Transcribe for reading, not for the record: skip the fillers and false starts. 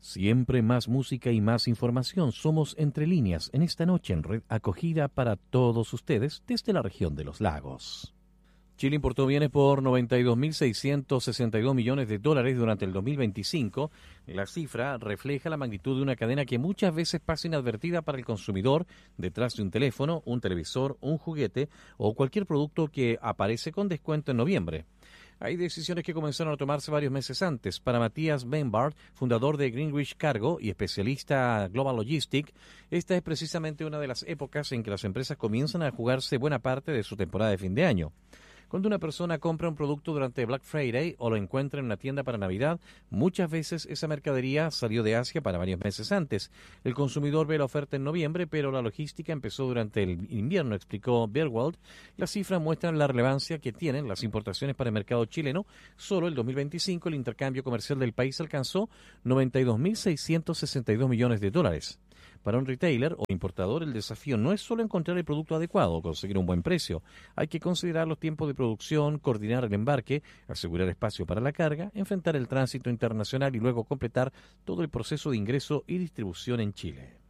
Siempre más música y más información. Somos Entre Líneas en esta noche en red acogida para todos ustedes desde la región de los lagos. Chile importó bienes por 92.662 millones de dólares durante el 2025. La cifra refleja la magnitud de una cadena que muchas veces pasa inadvertida para el consumidor detrás de un teléfono, un televisor, un juguete o cualquier producto que aparece con descuento en noviembre. Hay decisiones que comenzaron a tomarse varios meses antes. Para Matías Benbart, fundador de Greenwich Cargo y especialista Global Logistics, esta es precisamente una de las épocas en que las empresas comienzan a jugarse buena parte de su temporada de fin de año. Cuando una persona compra un producto durante Black Friday o lo encuentra en una tienda para Navidad, muchas veces esa mercadería salió de Asia para varios meses antes. El consumidor ve la oferta en noviembre, pero la logística empezó durante el invierno, explicó Berwald. Las cifras muestran la relevancia que tienen las importaciones para el mercado chileno. Solo el 2025 el intercambio comercial del país alcanzó 92.662 millones de dólares. Para un retailer o importador, el desafío no es solo encontrar el producto adecuado o conseguir un buen precio. Hay que considerar los tiempos de producción, coordinar el embarque, asegurar espacio para la carga, enfrentar el tránsito internacional y luego completar todo el proceso de ingreso y distribución en Chile.